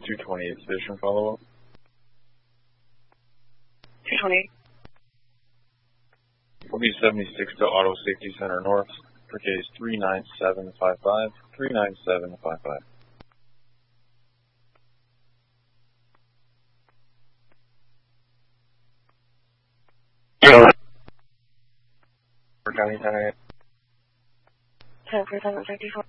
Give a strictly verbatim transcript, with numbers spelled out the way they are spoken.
two twenty-eight station follow-up. two twenty-eight. four B seventy-six to Auto Safety Center North for case three nine seven five five, three nine seven five five. County ten for seven fifty-four.